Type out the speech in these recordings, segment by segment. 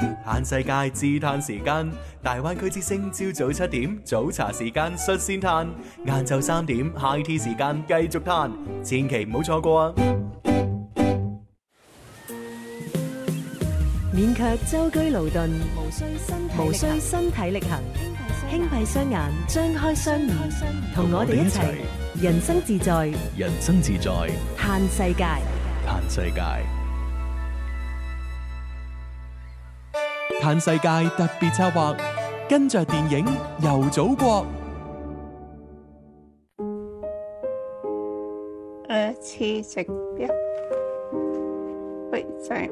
嘆世界自嘆時間，大灣區之聲朝早7點早茶時間率先嘆，晏晝3點 High Tea 時間繼續嘆，千祈唔好錯過啊！ 免卻舟車勞頓，無需身體力行，輕閉雙眼，張開雙耳，同我哋一齊人生自在， 人生自在， 嘆世界。 嘆世界。嘆世界特別策劃，跟着電影遊祖國。 70遍會在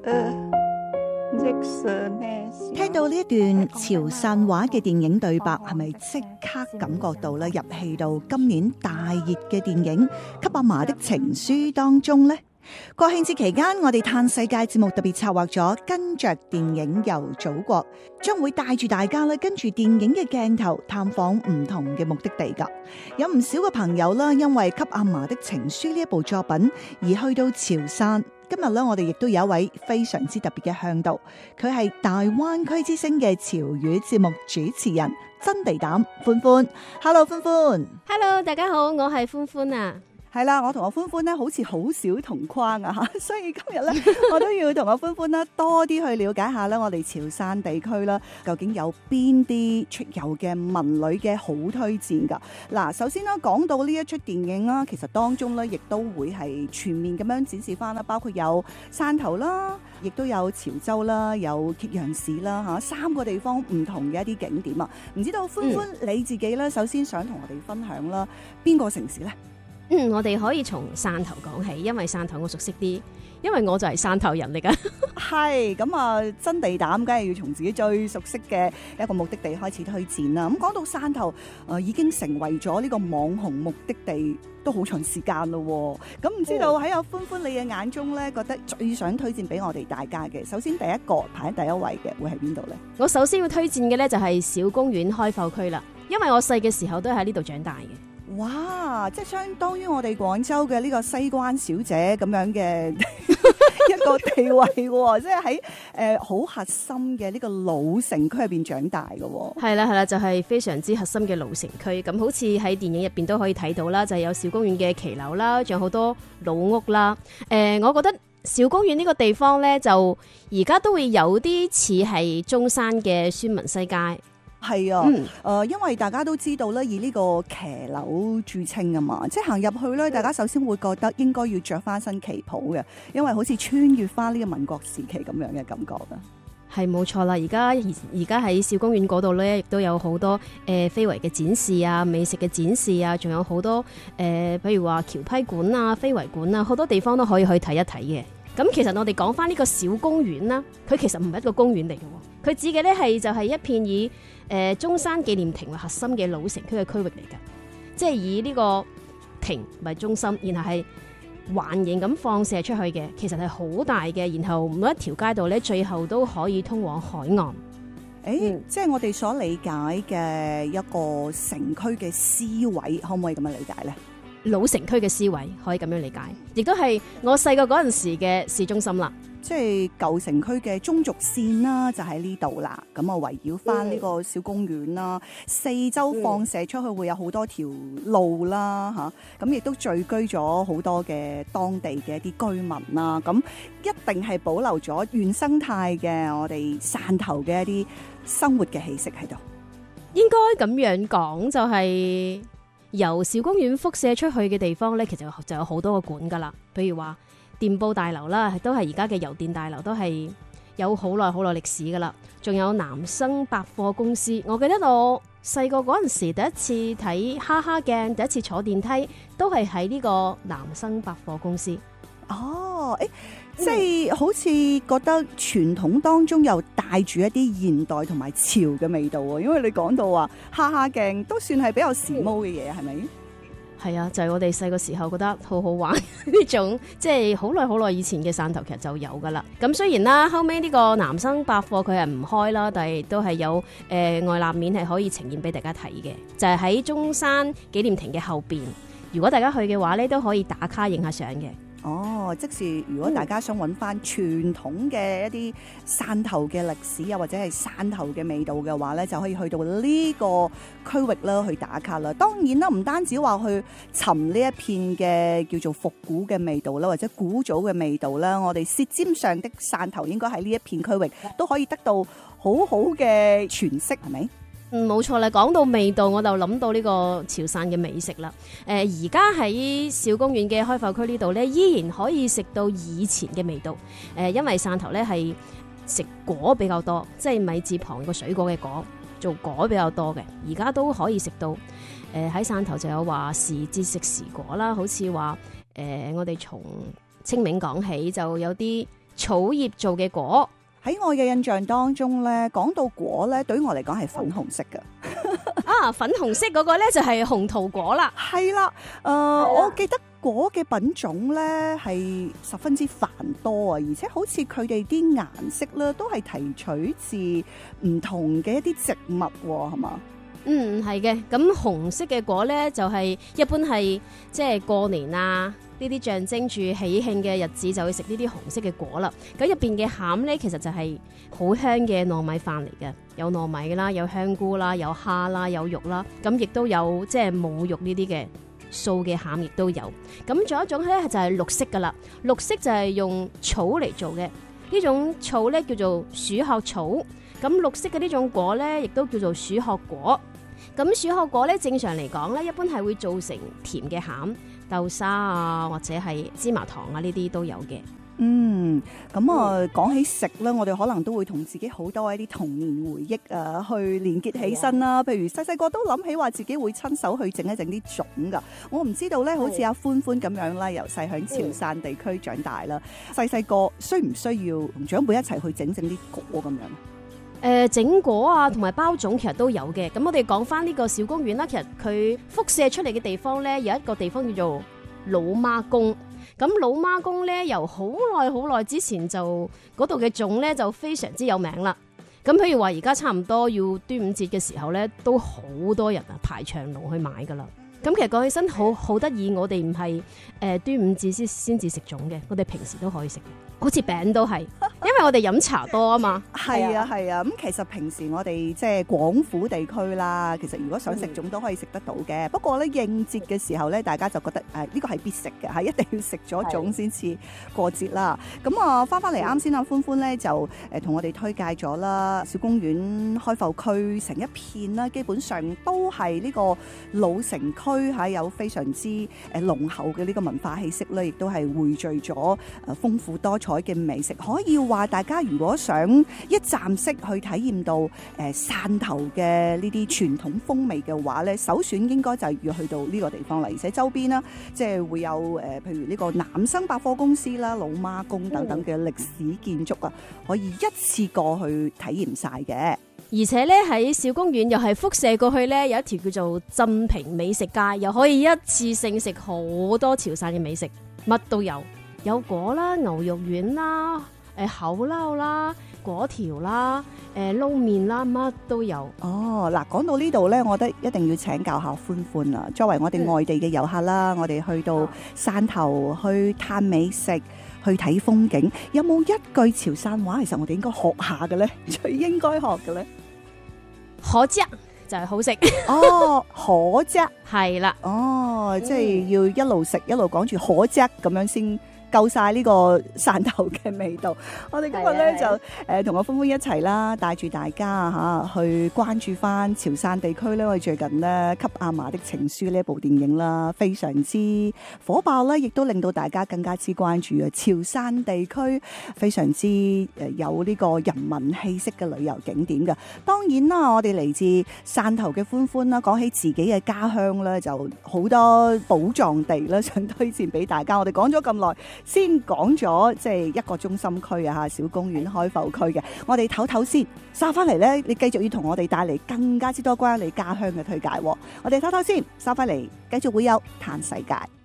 聽到呢一段潮汕話嘅電影對白，係咪即刻感覺到咧入戲到今年大熱嘅電影《給阿嫲的情書》當中呢？國慶節期間，我哋嘆世界節目特別策劃咗跟着電影遊祖國，將會帶住大家咧跟住電影嘅鏡頭探訪唔同嘅目的地噶。有唔少嘅朋友啦，因為《給阿嫲的情書》呢一部作品而去到潮汕。今日咧，我哋亦都有一位非常之特別嘅向導，佢係大灣區之聲嘅潮語節目主持人真地膽歡歡。Hello， 歡歡。 Hello， 大家好，我係歡歡啊。 係啦，我同阿歡歡咧好似好少同框啊嚇，所以今日咧我都要同阿歡歡啦多啲去了解下咧我哋潮汕地區啦，究竟有邊啲出遊嘅文旅嘅好推薦㗎？嗱，首先啦，講到呢一出電影啦，其實當中咧亦都會係全面咁樣展示翻啦，包括有汕頭啦，亦都有潮州啦，有揭陽市啦嚇，3個地方唔同嘅一啲景點啊。唔知道歡歡你自己咧，首先想同我哋分享啦，邊個城市咧？ 我哋可以從汕頭講起，因為汕頭我熟悉啲，因為我就係汕頭人嚟㗎。係咁啊，真地膽，梗係要從自己最熟悉嘅一個目的地開始推薦啦。咁講到汕頭，已經成為咗呢個網紅目的地都好長時間咯。咁唔知道喺阿歡歡你嘅眼中咧，覺得最想推薦俾我哋大家嘅，首先第一個排喺第一位嘅會係邊度咧？ 我首先要推薦嘅咧就係小公園開埠區啦，因為我細嘅時候都喺呢度長大嘅。 哇！即係相當於我哋廣州嘅呢個西關小姐咁樣嘅一個地位喎，即係喺好核心嘅呢個老城區入邊長大嘅喎。 係啦，就係非常之核心嘅老城區。咁好似喺電影入邊都可以睇到啦，就係有小公園嘅騎樓啦，仲有好多老屋啦。我覺得小公園呢個地方呢，就而家都會有啲似係中山嘅孫文西街。 係啊，因為大家都知道咧，以呢個騎樓著稱啊嘛，即係行入去咧，大家首先會覺得應該要着翻身旗袍嘅，因為好似穿越翻呢個民國時期咁樣嘅感覺啊。 係冇錯啦，而家喺小公園嗰度咧，亦都有好多非遺嘅展示啊，美食嘅展示啊，仲有好多譬如話橋批館啊、非遺館啊，好多地方都可以去睇一睇嘅。咁其實我哋講翻呢個小公園啦，佢其實唔係一個公園嚟嘅，佢指嘅咧就係一片以中山紀念亭為核心嘅老城區嘅區域嚟㗎，即係以呢個亭為中心，然後係環形咁放射出去嘅，其實係好大嘅，然後每一條街道咧最後都可以通往海岸。 即係我哋所理解嘅一個城區嘅思維，可唔可以咁樣理解呢？ 老城區嘅思維可以咁樣理解，亦都係我細個嗰陣時嘅市中心啦。 即係舊城區嘅中軸線啦，就喺呢度啦。咁啊，圍繞翻呢個小公園啦，四周放射出去會有好多條路啦，嚇。咁亦都聚居咗好多嘅當地嘅一啲居民啦。咁一定係保留咗原生態嘅我哋汕頭嘅一啲生活嘅氣息喺度。 應該咁樣講，就係由小公園輻射出去嘅地方咧，其實就有好多個館噶啦，譬如話電報大樓啦，都係而家嘅郵電大樓，都係有好耐歷史噶啦。仲有南生百貨公司，我記得我細個嗰陣時第一次睇哈哈鏡，第一次坐電梯都係喺呢個南生百貨公司。 哦，即係好似覺得傳統當中又帶住一啲現代同埋潮嘅味道喎，因為你講到話哈哈鏡都算係比較時髦嘅嘢，係咪？ 係啊，就係我哋細個時候覺得好好玩呢種，即係好耐以前嘅汕頭劇就有噶啦。咁雖然啦，後尾呢個南生百貨佢係唔開啦，但係都係有外立面係可以呈現俾大家睇嘅，就係喺中山紀念亭嘅後邊。如果大家去嘅話咧，都可以打卡影下相嘅。 哦，即是如果大家想揾翻傳統嘅一啲汕頭嘅歷史啊，或者係汕頭嘅味道嘅話咧，就可以去到呢個區域啦，去打卡啦。當然啦，唔單止話去尋呢一片嘅叫做復古嘅味道啦，或者古早嘅味道啦，我哋舌尖上的汕頭應該喺呢一片區域都可以得到好好嘅詮釋，係咪？ 冇錯啦，講到味道，我就諗到呢個潮汕嘅美食啦。而家喺小公園嘅開埠區呢度呢，依然可以食到以前嘅味道。因為汕頭呢係食果比較多，即係米字旁個水果嘅果，做果比較多嘅。而家都可以食到。喺汕頭就有話時節食時果啦，好似話我哋從清明講起，就有啲草葉做嘅果。 喺我嘅印象當中咧，講到果咧，對於我嚟講係粉紅色嘅。 粉紅色嗰個咧就係紅桃果啦。 係啦，我記得果嘅品種咧係十分之繁多啊，而且好似佢哋啲顏色咧都係提取自唔同嘅一啲植物喎，係嘛？ 係嘅。咁紅色嘅果咧就係一般係即係過年啊，呢啲象徵住喜慶嘅日子就會食呢啲紅色嘅果啦。咁入邊嘅餡咧其實就係好香嘅糯米飯嚟嘅，有糯米啦，有香菇啦，有蝦啦，有肉啦，咁亦都有即係冇肉呢啲嘅素嘅餡亦都有。咁仲有一種咧就係綠色噶啦，綠色就係用草嚟做嘅，呢種草咧叫做鼠殼草。咁綠色嘅呢種果咧亦都叫做鼠殼果。咁鼠殼果咧正常嚟講咧一般係會做成甜嘅餡，豆沙啊或者係芝麻糖啊呢啲都有嘅。 咁講起食咧，我哋可能都會同自己好多一啲童年回憶啊，去連結起身啦。譬如細細個都諗起話自己會親手去整一整啲粽噶。我唔知道咧，好似阿歡歡咁樣啦，由細響潮汕地區長大啦，細細個需唔需要同長輩一齊去整啲果咁樣？ 整果啊，同埋包粽其實都有嘅。咁我哋講翻呢個小公園啦，其實佢輻射出嚟嘅地方咧，有一個地方叫做老媽宮。咁老媽宮咧，由好耐之前就嗰度嘅粽咧就非常之有名啦。咁譬如話而家差唔多要端午節嘅時候咧，都好多人啊排長龍去買噶啦。咁其實講起身好得意，我哋唔係端午節先至食粽嘅，我哋平時都可以食嘅。好似餅都係，因為我哋飲茶多啊嘛。 係啊。咁其實平時我哋即係廣府地區啦，其實如果想食粽都可以食得到嘅。不過咧應節嘅時候咧，大家就覺得呢個係必食嘅，係一定要食咗粽先至過節啦。咁啊翻嚟啱先阿歡歡咧就同我哋推介咗啦，小公園開埠區成一片啦，基本上都係呢個老城區嚇，有非常之濃厚嘅呢個文化氣息咧，亦都係匯聚咗豐富多彩嘅美食。可以話大家如果想一站式去體驗到汕頭嘅呢啲傳統風味嘅話咧，首選應該就係要去到呢個地方啦。而且周邊啦，即係會有譬如呢個南生百貨公司啦、老媽宮等等嘅歷史建築啊，可以一次過去體驗晒嘅。 而且咧喺小公園又係輻射過去咧，有一條叫做鎮平美食街，又可以一次性食好多潮汕嘅美食，乜都有，有果啦、牛肉丸啦、口撈啦、果條啦、撈麵啦，乜都有。 嗱，講到呢度咧，我覺得一定要請教下歡歡啦。作為我哋外地嘅遊客啦，我哋去到汕頭去嘆美食，去睇風景，有冇一句潮汕話其實我哋應該學下嘅咧？最應該學嘅咧？ 可啫就係好食。 可啫係啦。 即係要一路食一路講住可啫咁樣先夠晒呢個汕頭嘅味道。我哋今日咧就同阿歡歡一齊啦，帶住大家去關注翻潮汕地區咧。我哋最近咧《給阿嫲的情書》呢一部電影啦，非常之火爆啦，亦都令到大家更加之關注啊！潮汕地區非常之有呢個人文氣息嘅旅遊景點嘅。當然啦，我哋嚟自汕頭嘅歡歡啦，講起自己嘅家鄉咧，就好多寶藏地啦，想推薦俾大家。我哋講咗咁耐，先講咗即係一個中心區啊，小公園開埠區嘅。我哋唞唞先，收翻嚟咧，你繼續要同我哋帶嚟更加之多關於你家鄉嘅推介。我哋唞唞先，收翻嚟繼續會有嘆世界。